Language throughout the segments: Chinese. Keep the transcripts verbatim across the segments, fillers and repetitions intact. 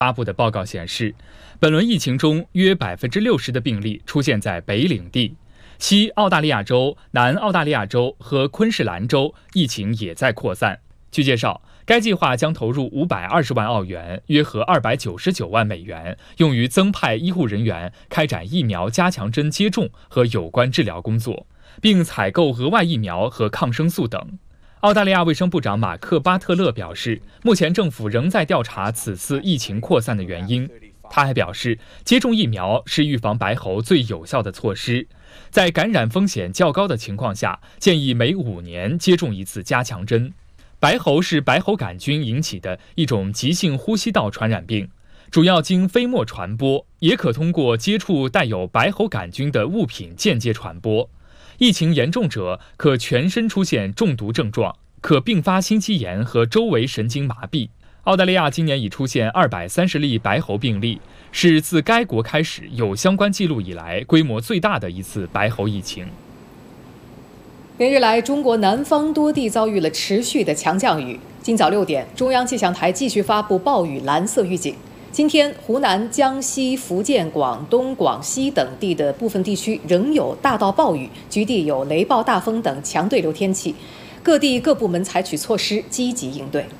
发布的报告显示，本轮疫情中约百分之六十的病例出现在北领地，西澳大利亚州、南澳大利亚州和昆士兰州疫情也在扩散。据介绍，该计划将投入五百二十万澳元，约合二百九十九万美元，用于增派医护人员开展疫苗加强针接种和有关治疗工作，并采购额外疫苗和抗生素等。澳大利亚卫生部长马克·巴特勒表示，目前政府仍在调查此次疫情扩散的原因。他还表示，接种疫苗是预防白喉最有效的措施，在感染风险较高的情况下，建议每五年接种一次加强针。白喉是白喉杆菌引起的一种急性呼吸道传染病，主要经飞沫传播，也可通过接触带有白喉杆菌的物品间接传播。疫情严重者可全身出现中毒症状，可并发心肌炎和周围神经麻痹。澳大利亚今年已出现二百三十例白喉病例，是自该国开始有相关记录以来规模最大的一次白喉疫情。 连日来，中国南方多地遭遇了持续的强降雨。今早六点，中央气象台继续发布暴雨蓝色预警。今天，湖南、江西、福建、广东、广西等地的部分地区仍有大到暴雨，局地有雷暴大风等强对流天气。各地各部门采取措施，积极应对。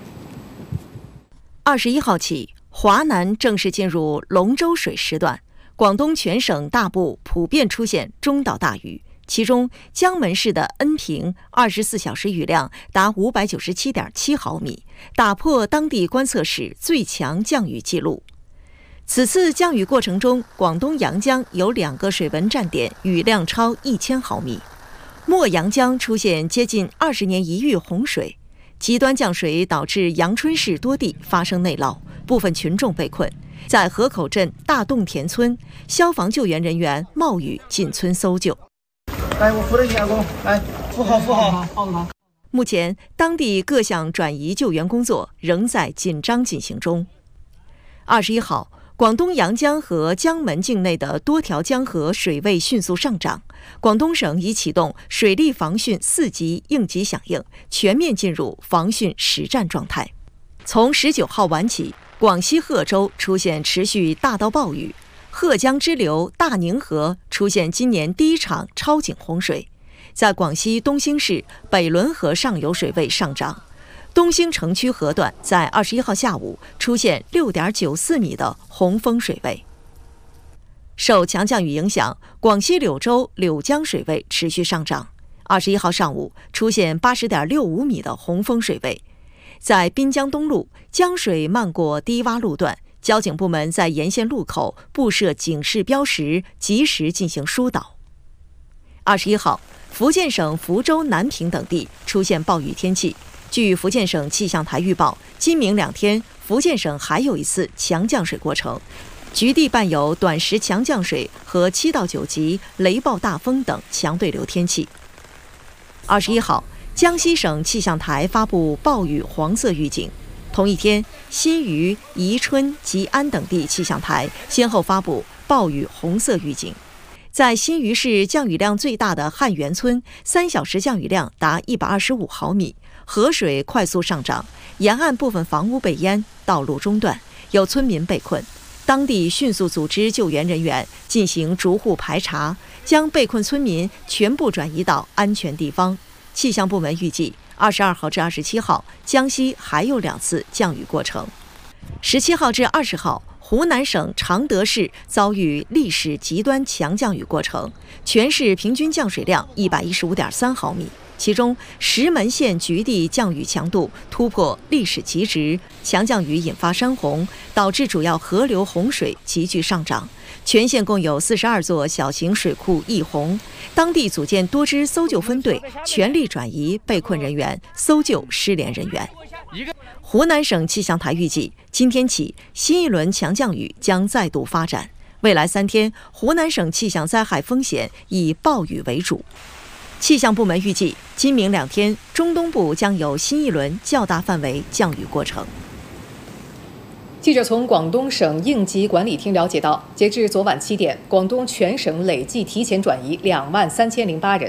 二十一号起，华南正式进入龙舟水时段，广东全省大部普遍出现中到大雨。其中，江门市的恩平二十四小时雨量达五百九十七点七毫米，打破当地观测史最强降雨记录。此次降雨过程中，广东阳江有两个水文站点雨量超一千毫米，墨阳江出现接近二十年一遇洪水，极端降水导致阳春市多地发生内涝，部分群众被困。在河口镇大洞田村，消防救援人员冒雨进村搜救。 来，我扶着你阿公，来，扶好，扶好，抱着他。 目前，当地各项转移救援工作仍在紧张进行中。二十一号，广东阳江和江门境内的多条江河水位迅速上涨，广东省已启动水利防汛四级应急响应，全面进入防汛实战状态。从十九号晚起，广西贺州出现持续大到暴雨。贺江支流大宁河出现今年第一场超警洪水，在广西东兴市北仑河上游水位上涨，东兴城区河段在二十一号下午出现六点九四米的洪峰水位。受强降雨影响，广西柳州柳江水位持续上涨，二十一号上午出现八十点六五米的洪峰水位。在滨江东路，江水漫过低洼路段，交警部门在沿线路口布设警示标识，及时进行疏导。二十一号，福建省福州、南平等地出现暴雨天气。据福建省气象台预报，今明两天，福建省还有一次强降水过程，局地伴有短时强降水和七到九级雷暴大风等强对流天气。二十一号，江西省气象台发布暴雨黄色预警。同一天，新余、宜春、吉安等地气象台先后发布暴雨红色预警。在新余市降雨量最大的汉源村，三小时降雨量达一百二十五毫米，河水快速上涨，沿岸部分房屋被淹，道路中断，有村民被困。当地迅速组织救援人员进行逐户排查，将被困村民全部转移到安全地方。气象部门预计，二十二号至二十七号，江西还有两次降雨过程。十七号至二十号，湖南省常德市遭遇历史极端强降雨过程，全市平均降水量一百一十五点三毫米，其中石门县局地降雨强度突破历史极值，强降雨引发山洪，导致主要河流洪水急剧上涨。全县共有四十二座小型水库溢洪，当地组建多支搜救分队，全力转移被困人员，搜救失联人员。湖南省气象台预计，今天起新一轮强降雨将再度发展，未来三天湖南省气象灾害风险以暴雨为主。气象部门预计，今明两天中东部将有新一轮较大范围降雨过程。 记者从广东省应急管理厅了解到，截至昨晚七点，广东全省累计提前转移两万三千零八人，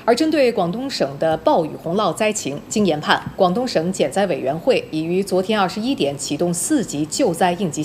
而针对广东省的暴雨洪涝灾情，经研判，广东省减灾委员会已于昨天二十一点启动四级救灾应急